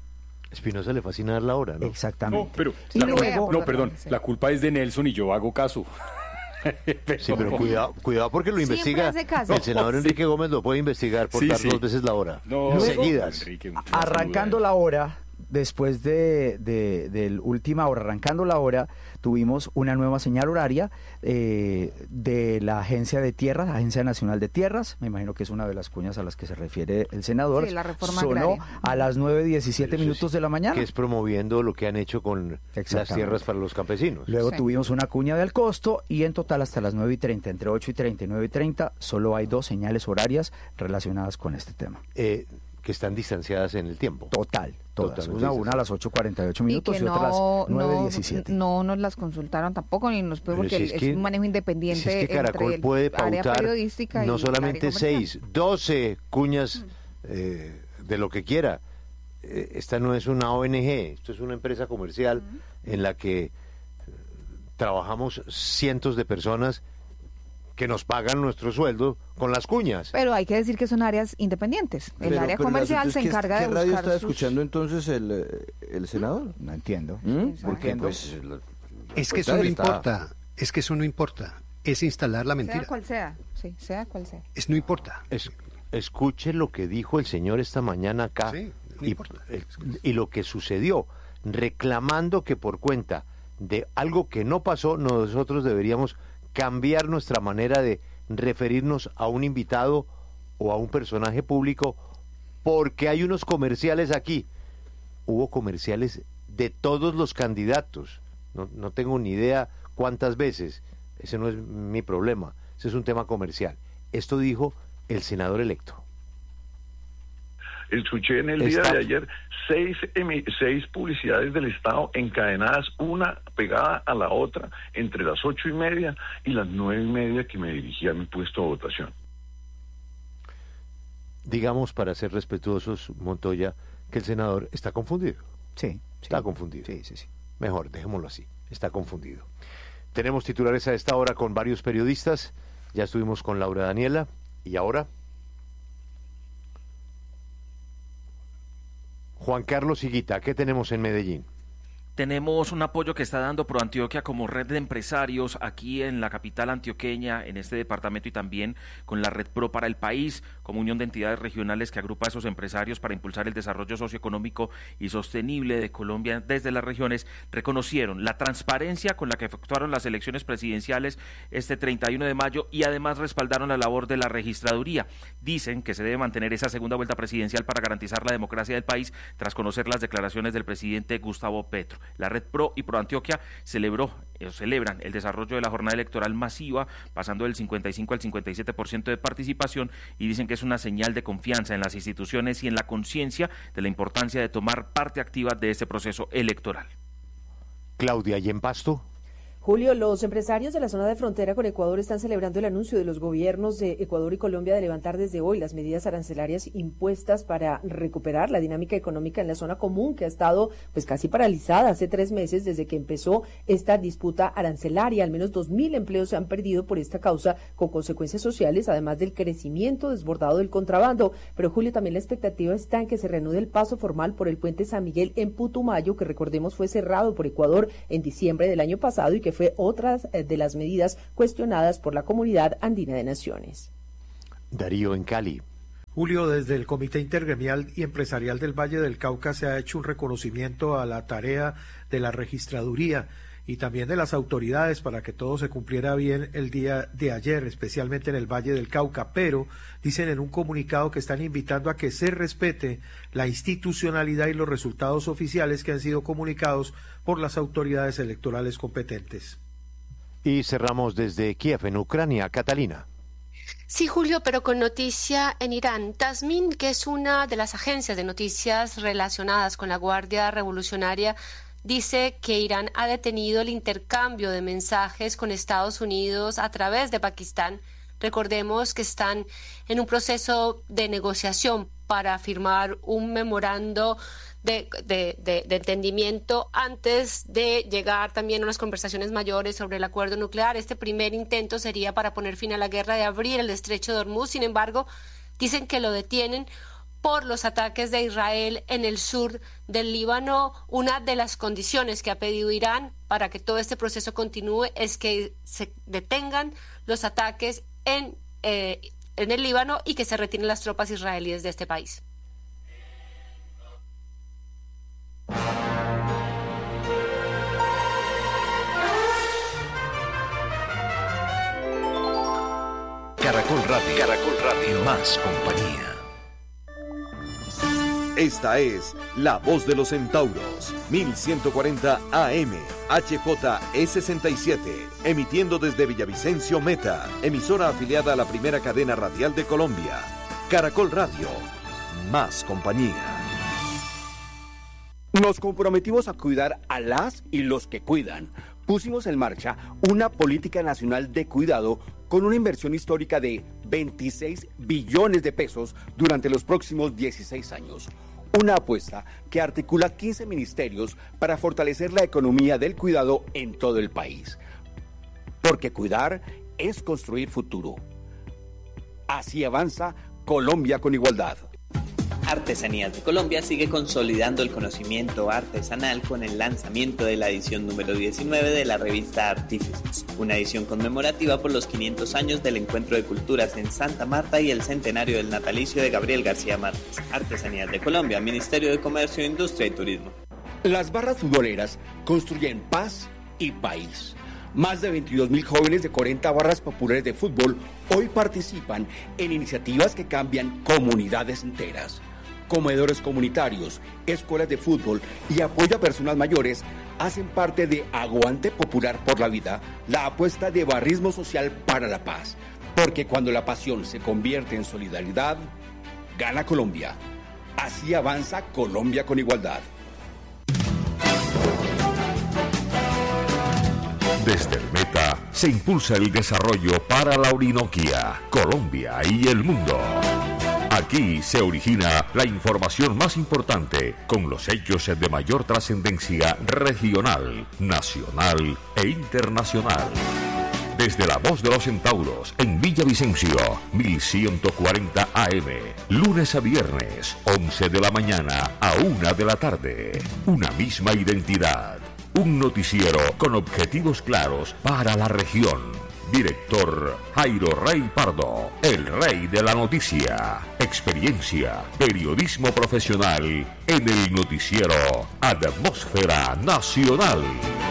Espinosa le fascina dar la hora, ¿no? Exactamente. No, pero perdón, la culpa es de Nelson y yo hago caso. Sí, pero cuidado porque lo investiga. El senador Enrique Gómez lo puede investigar por dar 2 veces la hora. Seguidas. Arrancando la hora, después del última hora, arrancando la hora, tuvimos una nueva señal horaria de la Agencia de Tierras, Agencia Nacional de Tierras, me imagino que es una de las cuñas a las que se refiere el senador. Sí, la reforma sonó agraria. A las 9:17 minutos de la mañana. Que es promoviendo lo que han hecho con las tierras para los campesinos. Luego tuvimos una cuña del costo y en total hasta las 9:30, entre 8:30 y 9:30, solo hay 2 señales horarias relacionadas con este tema. Que están distanciadas en el tiempo. Todas. Una a las 8:48 minutos y otra a las 9:17. No nos las consultaron tampoco, ni nos puede, porque es un manejo independiente. Si es que Caracol puede pautar no solamente 6, 12 cuñas de lo que quiera. Esta no es una ONG, esto es una empresa comercial en la que trabajamos cientos de personas que nos pagan nuestro sueldo con las cuñas. Pero hay que decir que son áreas independientes. El área comercial se encarga de buscar. ¿Qué radio está escuchando entonces el senador? No entiendo. Porque pues, es que eso no importa. Es que eso no importa. Es instalar la mentira. Sea cual sea. Sí, sea cual sea. No importa. Escuche lo que dijo el señor esta mañana acá. Sí, no importa. Y lo que sucedió, reclamando que por cuenta de algo que no pasó, nosotros deberíamos cambiar nuestra manera de referirnos a un invitado o a un personaje público, porque hay unos comerciales aquí. Hubo comerciales de todos los candidatos. No tengo ni idea cuántas veces. Ese no es mi problema. Ese es un tema comercial. Esto dijo el senador electo. Escuché en el día de ayer 6 publicidades del Estado encadenadas, una pegada a la otra, entre las 8:30 y las 9:30 que me dirigía a mi puesto de votación. Digamos, para ser respetuosos, Montoya, que el senador está confundido. Sí. Está confundido. Sí. Mejor, dejémoslo así. Está confundido. Tenemos titulares a esta hora con varios periodistas. Ya estuvimos con Laura Daniela. ¿Y ahora? Juan Carlos Higuita, ¿qué tenemos en Medellín? Tenemos un apoyo que está dando ProAntioquia como red de empresarios aquí en la capital antioqueña, en este departamento, y también con la Red Pro para el país, como unión de entidades regionales que agrupa a esos empresarios para impulsar el desarrollo socioeconómico y sostenible de Colombia desde las regiones. Reconocieron la transparencia con la que efectuaron las elecciones presidenciales este 31 de mayo y además respaldaron la labor de la registraduría. Dicen que se debe mantener esa segunda vuelta presidencial para garantizar la democracia del país tras conocer las declaraciones del presidente Gustavo Petro. La Red Pro y ProAntioquia celebran el desarrollo de la jornada electoral masiva, pasando del 55 al 57% de participación, y dicen que es una señal de confianza en las instituciones y en la conciencia de la importancia de tomar parte activa de este proceso electoral. Claudia, ¿y en Pasto? Julio, los empresarios de la zona de frontera con Ecuador están celebrando el anuncio de los gobiernos de Ecuador y Colombia de levantar desde hoy las medidas arancelarias impuestas para recuperar la dinámica económica en la zona común, que ha estado pues casi paralizada hace 3 meses desde que empezó esta disputa arancelaria. Al menos 2.000 empleos se han perdido por esta causa, con consecuencias sociales, además del crecimiento desbordado del contrabando. Pero, Julio, también la expectativa está en que se reanude el paso formal por el puente San Miguel en Putumayo, que recordemos fue cerrado por Ecuador en diciembre del año pasado y que fue otra de las medidas cuestionadas por la Comunidad Andina de Naciones. Darío, en Cali. Julio, desde el Comité Intergremial y Empresarial del Valle del Cauca se ha hecho un reconocimiento a la tarea de la registraduría y también de las autoridades para que todo se cumpliera bien el día de ayer, especialmente en el Valle del Cauca, pero dicen en un comunicado que están invitando a que se respete la institucionalidad y los resultados oficiales que han sido comunicados por las autoridades electorales competentes. Y cerramos desde Kiev, en Ucrania. Catalina. Sí, Julio, pero con noticia en Irán. Tasmin, que es una de las agencias de noticias relacionadas con la Guardia Revolucionaria, dice que Irán ha detenido el intercambio de mensajes con Estados Unidos a través de Pakistán. Recordemos que están en un proceso de negociación para firmar un memorando de entendimiento antes de llegar también a unas conversaciones mayores sobre el acuerdo nuclear. Este primer intento sería para poner fin a la guerra de abrir el estrecho de Hormuz. Sin embargo, dicen que lo detienen por los ataques de Israel en el sur del Líbano. Una de las condiciones que ha pedido Irán para que todo este proceso continúe es que se detengan los ataques en el Líbano y que se retiren las tropas israelíes de este país. Caracol Radio, más compañía. Esta es La Voz de los Centauros, 1140 AM, HJE67, emitiendo desde Villavicencio, Meta, emisora afiliada a la primera cadena radial de Colombia. Caracol Radio, más compañía. Nos comprometimos a cuidar a las y los que cuidan. Pusimos en marcha una política nacional de cuidado con una inversión histórica de 26 billones de pesos durante los próximos 16 años. Una apuesta que articula 15 ministerios para fortalecer la economía del cuidado en todo el país. Porque cuidar es construir futuro. Así avanza Colombia con Igualdad. Artesanías de Colombia sigue consolidando el conocimiento artesanal con el lanzamiento de la edición número 19 de la revista Artífices, una edición conmemorativa por los 500 años del Encuentro de Culturas en Santa Marta y el centenario del natalicio de Gabriel García Márquez. Artesanías de Colombia, Ministerio de Comercio, Industria y Turismo. Las barras futboleras construyen paz y país. Más de 22.000 jóvenes de 40 barras populares de fútbol hoy participan en iniciativas que cambian comunidades enteras. Comedores comunitarios, escuelas de fútbol y apoyo a personas mayores hacen parte de Aguante Popular por la Vida, la apuesta de barrismo social para la paz. Porque cuando la pasión se convierte en solidaridad, gana Colombia. Así avanza Colombia con Igualdad. Desde el Meta se impulsa el desarrollo para la Orinoquia, Colombia y el mundo. Aquí se origina la información más importante con los hechos de mayor trascendencia regional, nacional e internacional. Desde La Voz de los Centauros en Villavicencio, 1140 AM, lunes a viernes, 11 de la mañana a 1 de la tarde. Una misma identidad. Un noticiero con objetivos claros para la región. Director Jairo Rey Pardo, el rey de la noticia. Experiencia, periodismo profesional en el noticiero Atmósfera Nacional.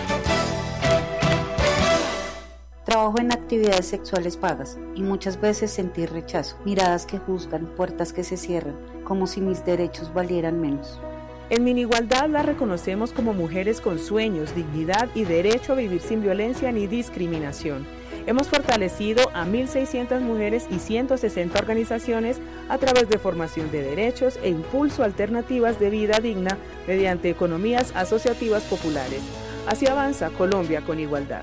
Trabajo en actividades sexuales pagas y muchas veces sentí rechazo, miradas que juzgan, puertas que se cierran, como si mis derechos valieran menos. En Minigualdad la reconocemos como mujeres con sueños, dignidad y derecho a vivir sin violencia ni discriminación. Hemos fortalecido a 1.600 mujeres y 160 organizaciones a través de formación de derechos e impulso a alternativas de vida digna mediante economías asociativas populares. Así avanza Colombia con Igualdad.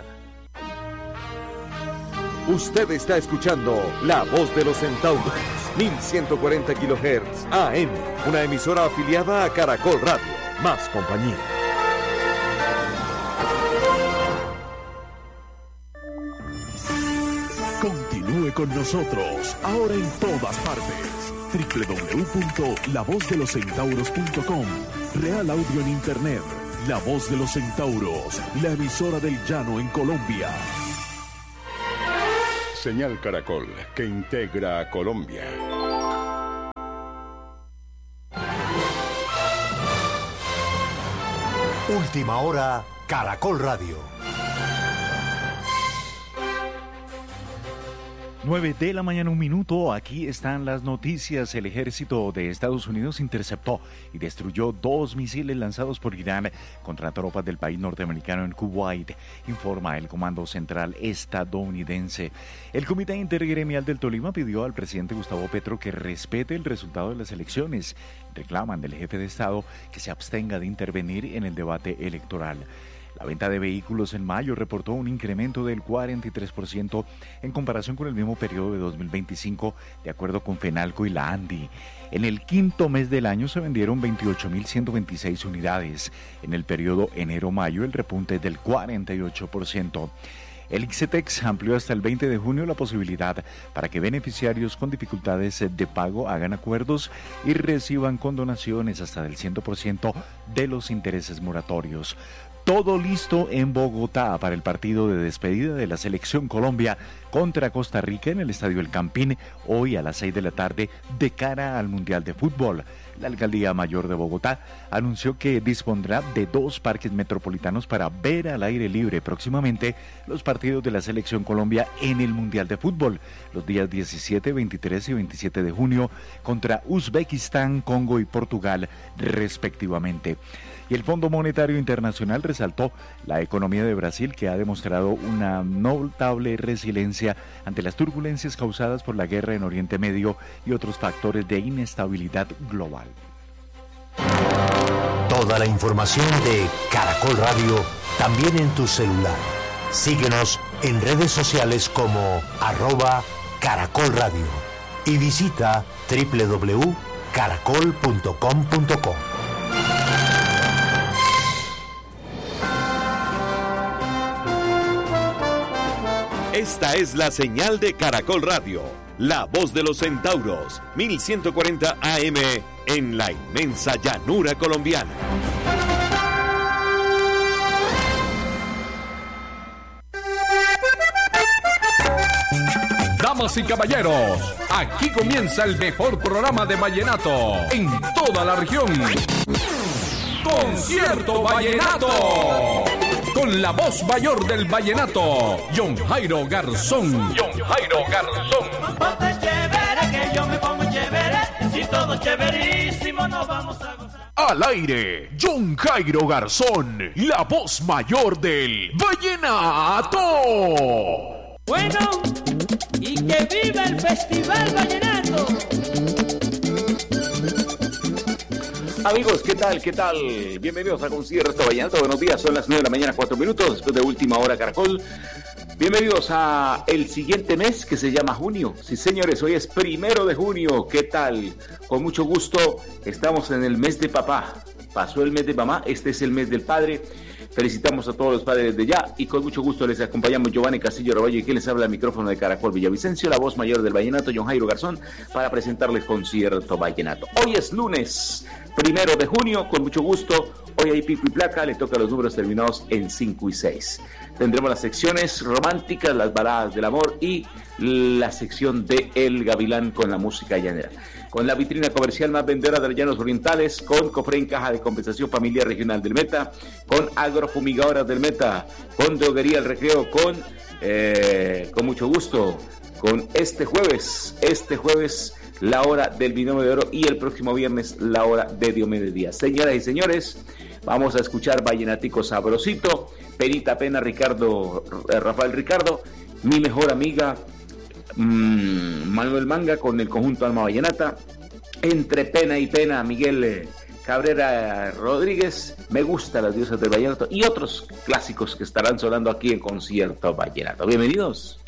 Usted está escuchando La Voz de los Centauros, 1140 kHz AM, una emisora afiliada a Caracol Radio, más compañía. Continúe con nosotros, ahora en todas partes. www.lavozdeloscentauros.com. Real Audio en Internet. La Voz de los Centauros, la emisora del llano en Colombia. Señal Caracol, que integra a Colombia. Última hora, Caracol Radio. 9 de la mañana, 1 minuto. Aquí están las noticias. El ejército de Estados Unidos interceptó y destruyó 2 misiles lanzados por Irán contra tropas del país norteamericano en Kuwait, informa el Comando Central estadounidense. El Comité Intergremial del Tolima pidió al presidente Gustavo Petro que respete el resultado de las elecciones. Reclaman del jefe de Estado que se abstenga de intervenir en el debate electoral. La venta de vehículos en mayo reportó un incremento del 43% en comparación con el mismo periodo de 2025, de acuerdo con Fenalco y la ANDI. En el quinto mes del año se vendieron 28.126 unidades. En el periodo enero-mayo el repunte es del 48%. El ICETEX amplió hasta el 20 de junio la posibilidad para que beneficiarios con dificultades de pago hagan acuerdos y reciban condonaciones hasta del 100% de los intereses moratorios. Todo listo en Bogotá para el partido de despedida de la Selección Colombia contra Costa Rica en el Estadio El Campín, hoy a las 6 de la tarde, de cara al Mundial de Fútbol. La Alcaldía Mayor de Bogotá anunció que dispondrá de 2 parques metropolitanos para ver al aire libre próximamente los partidos de la Selección Colombia en el Mundial de Fútbol, los días 17, 23 y 27 de junio contra Uzbekistán, Congo y Portugal, respectivamente. Y el Fondo Monetario Internacional resaltó la economía de Brasil, que ha demostrado una notable resiliencia ante las turbulencias causadas por la guerra en Oriente Medio y otros factores de inestabilidad global. Toda la información de Caracol Radio también en tu celular. Síguenos en redes sociales como @Caracol Radio y visita www.caracol.com.co. Esta es la señal de Caracol Radio, la voz de los centauros, 1140 AM en la inmensa llanura colombiana. Damas y caballeros, aquí comienza el mejor programa de vallenato en toda la región. Concierto Vallenato. Con la voz mayor del vallenato, John Jairo Garzón. John Jairo Garzón. Ponte chévere, que yo me pongo chévere. Si todo chéverísimo, nos vamos a gozar. Al aire, John Jairo Garzón, la voz mayor del vallenato. Bueno, y que viva el Festival Vallenato. Amigos, ¿qué tal? ¿Qué tal? Bienvenidos a Concierto Vallenato. Buenos días, son las 9 de la mañana, 4 minutos, después de Última Hora Caracol. Bienvenidos a el siguiente mes que se llama junio. Sí, señores, hoy es 1 de junio. ¿Qué tal? Con mucho gusto, estamos en el mes de papá. Pasó el mes de mamá, este es el mes del padre. Felicitamos a todos los padres de ya y con mucho gusto les acompañamos Giovanni Castillo Roballo y quien les habla al micrófono de Caracol Villavicencio, la voz mayor del vallenato, John Jairo Garzón, para presentarles Concierto Vallenato. Hoy es lunes 1 de junio, con mucho gusto. Hoy hay pico y placa, le toca los números terminados en 5 y 6. Tendremos las secciones románticas, las baladas del amor y la sección de El Gavilán con la música llanera. Con la vitrina comercial más vendedora de los Llanos Orientales, con Cofre en Caja de Compensación Familiar Regional del Meta, con Agrofumigadoras del Meta, con Droguería El Recreo, con mucho gusto, con este jueves, la hora del binomio de oro y el próximo viernes la hora de Diomedes Díaz. Señoras y señores, vamos a escuchar Vallenatico Sabrosito, Penita Pena, Rafael Ricardo, Mi Mejor Amiga, Manuel Manga con el conjunto Alma Vallenata, Entre Pena y Pena, Miguel Cabrera Rodríguez, Me Gusta las Diosas del Vallenato y otros clásicos que estarán sonando aquí en Concierto Vallenato. Bienvenidos.